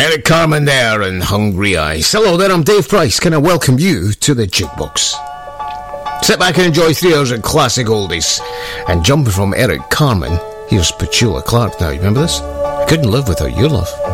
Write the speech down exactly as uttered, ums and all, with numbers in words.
Eric Carmen there and Hungry Eyes. Hello there, I'm Dave Price. Can I welcome you to the Jukebox? Sit back and enjoy three hours of classic oldies. And jumping from Eric Carmen, here's Petula Clark now. You remember this? Couldn't live without your love.